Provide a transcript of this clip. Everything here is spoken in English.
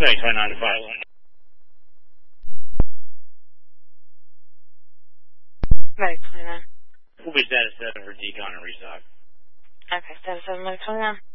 Thanks, 29 to 5. Medic 29. We'll be status 7 for decon and restock. Okay, status 7, Medic 29.